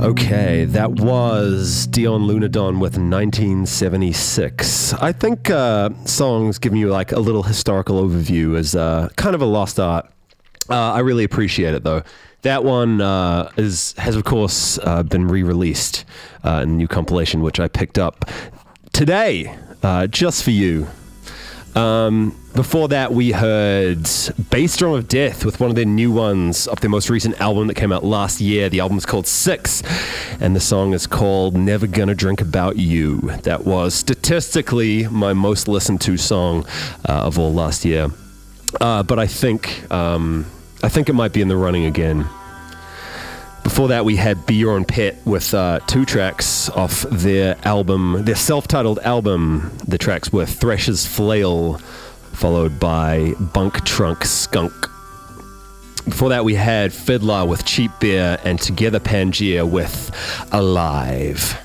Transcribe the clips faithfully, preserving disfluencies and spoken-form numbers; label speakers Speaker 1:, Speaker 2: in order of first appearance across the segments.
Speaker 1: Okay, that was Dion Lunadon with nineteen seventy-six. I think uh, songs giving you like a little historical overview is uh, kind of a lost art. Uh, I really appreciate it though. That one uh, is has of course uh, been re-released uh, in a new compilation, which I picked up today uh, just for you. Um, before that, we heard Bass Drum of Death with one of their new ones off their most recent album that came out last year. The album is called Six, and the song is called Never Gonna Drink About You. That was statistically my most listened to song uh, of all last year. Uh, but I think um, I think it might be in the running again. Before that, we had Be Your Own Pet with uh, two tracks off their album, their self-titled album. The tracks were Thresh's Flail, followed by Bunk Trunk Skunk. Before that, we had Fiddler with Cheap Beer and Together Pangea with Alive.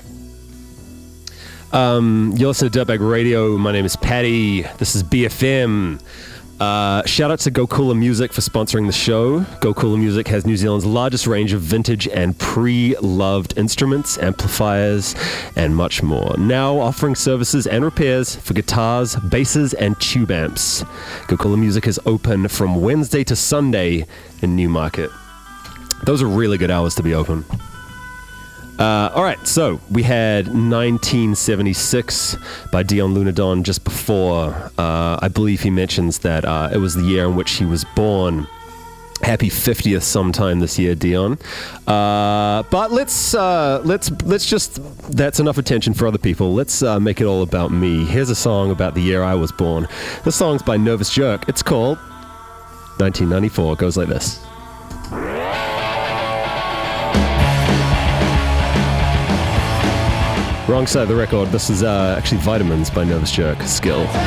Speaker 1: Um, you're listening to Dirtbag Radio. My name is Patty. This is B F M. Uh, shout out to Go Cooler Music for sponsoring the show. Go Cooler Music has New Zealand's largest range of vintage and pre-loved instruments, amplifiers, and much more. Now offering services and repairs for guitars, basses, and tube amps. Go Cooler Music is open from Wednesday to Sunday in Newmarket. Those are really good hours to be open. Uh, all right, so we had nineteen seventy-six by Dion Lunadon just before. Uh, I believe he mentions that uh, it was the year in which he was born. Happy fiftieth sometime this year, Dion. Uh, but let's uh, let's let's just that's enough attention for other people. Let's uh, make it all about me. Here's a song about the year I was born. This song's by Nervous Jerk. It's called nineteen ninety-four. It goes like this. Wrong side of the record. This is uh, actually Vitamins by Nervous Jerk. Skill.